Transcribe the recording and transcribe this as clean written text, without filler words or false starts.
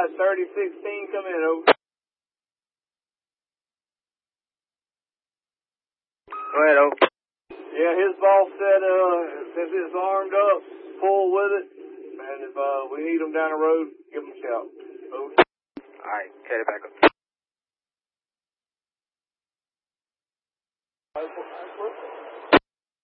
5, 3016, come in, over. Go ahead, over. Yeah, his boss said, since it's armed up, pull with it, and if we need them down the road, give them a shout. Over. Alright, headed back up.